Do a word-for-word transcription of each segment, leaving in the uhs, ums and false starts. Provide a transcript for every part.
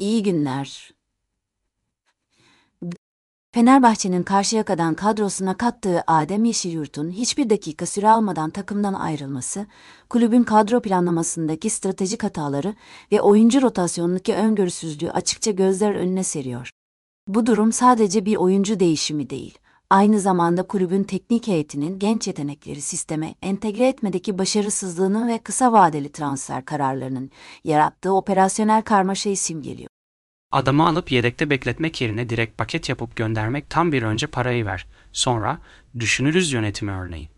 İyi günler. Fenerbahçe'nin Karşıyaka'dan kadrosuna kattığı Adem Yeşilyurt'un hiçbir dakika süre almadan takımdan ayrılması, kulübün kadro planlamasındaki stratejik hataları ve oyuncu rotasyonundaki öngörüsüzlüğü açıkça gözler önüne seriyor. Bu durum sadece bir oyuncu değişimi değil, aynı zamanda kulübün teknik heyetinin genç yetenekleri sisteme entegre etmedeki başarısızlığının ve kısa vadeli transfer kararlarının yarattığı operasyonel karmaşayı simgeliyor. Adamı alıp yedekte bekletmek yerine direkt paket yapıp göndermek, tam bir önce parayı ver, sonra düşünürüz yönetimi örneği.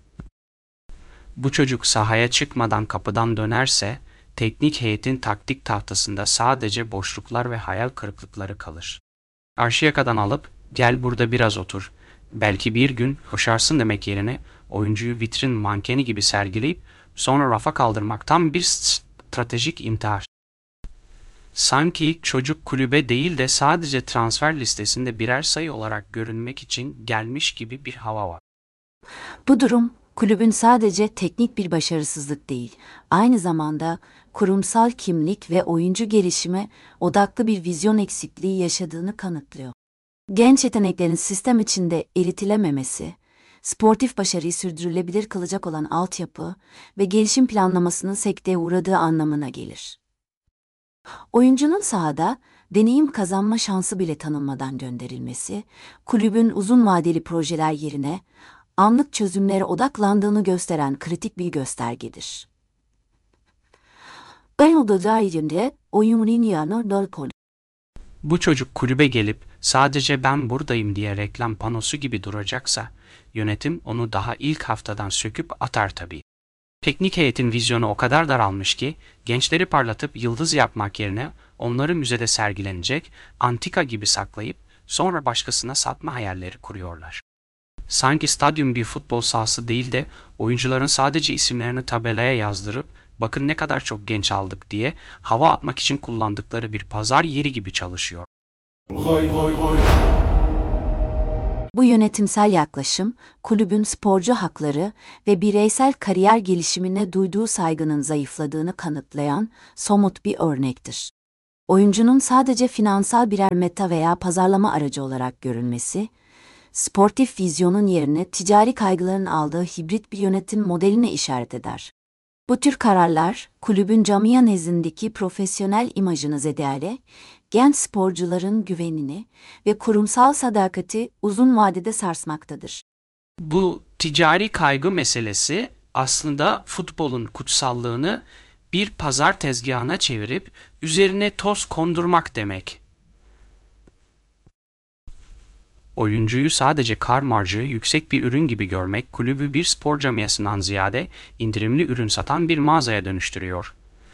Bu çocuk sahaya çıkmadan kapıdan dönerse, teknik heyetin taktik tahtasında sadece boşluklar ve hayal kırıklıkları kalır. Karşıyaka'dan alıp, gel burada biraz otur, belki bir gün koşarsın demek yerine, oyuncuyu vitrin mankeni gibi sergileyip, sonra rafa kaldırmak tam bir stratejik intihar. Sanki çocuk kulübe değil de sadece transfer listesinde birer sayı olarak görünmek için gelmiş gibi bir hava var. Bu durum, kulübün sadece teknik bir başarısızlık değil, aynı zamanda kurumsal kimlik ve oyuncu gelişime odaklı bir vizyon eksikliği yaşadığını kanıtlıyor. Genç yeteneklerin sistem içinde eritilememesi, sportif başarıyı sürdürülebilir kılacak olan altyapı ve gelişim planlamasının sekteye uğradığı anlamına gelir. Oyuncunun sahada deneyim kazanma şansı bile tanınmadan gönderilmesi, kulübün uzun vadeli projeler yerine anlık çözümlere odaklandığını gösteren kritik bir göstergedir. Ben odadayında oyunun yanı dört. Bu çocuk kulübe gelip sadece ben buradayım diye reklam panosu gibi duracaksa, yönetim onu daha ilk haftadan söküp atar tabii. Teknik heyetin vizyonu o kadar daralmış ki, gençleri parlatıp yıldız yapmak yerine onları müzede sergilenecek, antika gibi saklayıp sonra başkasına satma hayalleri kuruyorlar. Sanki stadyum bir futbol sahası değil de oyuncuların sadece isimlerini tabelaya yazdırıp bakın ne kadar çok genç aldık diye hava atmak için kullandıkları bir pazar yeri gibi çalışıyor. Oy, oy, oy. Bu yönetimsel yaklaşım, kulübün sporcu hakları ve bireysel kariyer gelişimine duyduğu saygının zayıfladığını kanıtlayan somut bir örnektir. Oyuncunun sadece finansal birer meta veya pazarlama aracı olarak görülmesi, sportif vizyonun yerine ticari kaygıların aldığı hibrit bir yönetim modeline işaret eder. Bu tür kararlar, kulübün camia nezdindeki profesyonel imajını zedeleyerek, genç sporcuların güvenini ve kurumsal sadakati uzun vadede sarsmaktadır. Bu ticari kaygı meselesi aslında futbolun kutsallığını bir pazar tezgahına çevirip üzerine toz kondurmak demek. Oyuncuyu sadece kar marjı yüksek bir ürün gibi görmek, kulübü bir spor camiasından ziyade indirimli ürün satan bir mağazaya dönüştürüyor.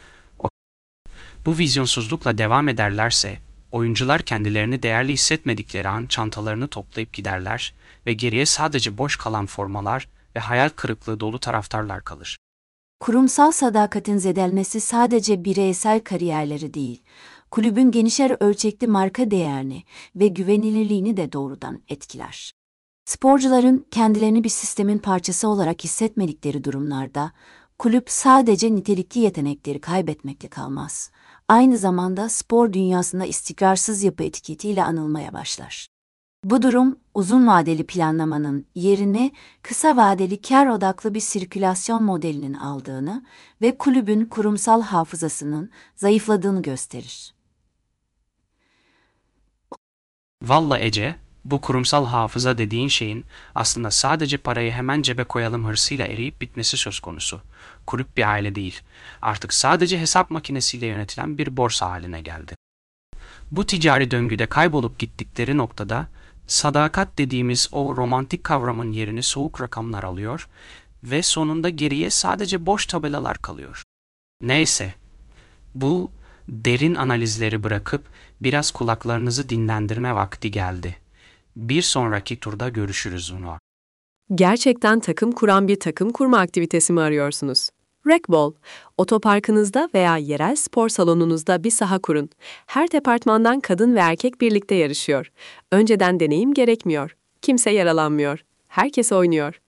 Bu vizyonsuzlukla devam ederlerse, oyuncular kendilerini değerli hissetmedikleri an çantalarını toplayıp giderler ve geriye sadece boş kalan formalar ve hayal kırıklığı dolu taraftarlar kalır. Kurumsal sadakatin zedelmesi sadece bireysel kariyerleri değil, kulübün genişer ölçekli marka değerini ve güvenilirliğini de doğrudan etkiler. Sporcuların kendilerini bir sistemin parçası olarak hissetmedikleri durumlarda, kulüp sadece nitelikli yetenekleri kaybetmekle kalmaz. Aynı zamanda spor dünyasında istikrarsız yapı etiketiyle anılmaya başlar. Bu durum, uzun vadeli planlamanın yerine kısa vadeli kar odaklı bir sirkülasyon modelinin aldığını ve kulübün kurumsal hafızasının zayıfladığını gösterir. Valla Ece, bu kurumsal hafıza dediğin şeyin aslında sadece parayı hemen cebe koyalım hırsıyla eriyip bitmesi söz konusu. Kulüp bir aile değil, artık sadece hesap makinesiyle yönetilen bir borsa haline geldi. Bu ticari döngüde kaybolup gittikleri noktada, sadakat dediğimiz o romantik kavramın yerini soğuk rakamlar alıyor ve sonunda geriye sadece boş tabelalar kalıyor. Neyse, bu derin analizleri bırakıp biraz kulaklarınızı dinlendirme vakti geldi. Bir sonraki turda görüşürüz Unvar. Gerçekten takım kuran bir takım kurma aktivitesi mi arıyorsunuz? Racquetball, otoparkınızda veya yerel spor salonunuzda bir saha kurun. Her departmandan kadın ve erkek birlikte yarışıyor. Önceden deneyim gerekmiyor. Kimse yaralanmıyor. Herkes oynuyor.